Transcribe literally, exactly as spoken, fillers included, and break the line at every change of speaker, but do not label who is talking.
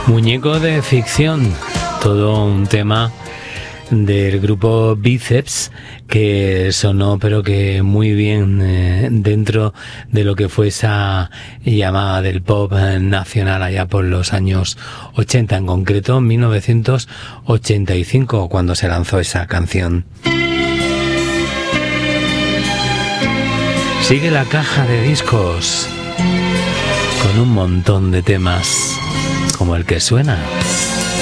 Muñeco de ficción, todo un tema del grupo Bíceps que sonó pero que muy bien eh, dentro de lo que fue esa llamada del pop nacional allá por los años ochenta, en concreto mil novecientos ochenta y cinco, cuando se lanzó esa canción. Sigue la caja de discos con un montón de temas como el que suena.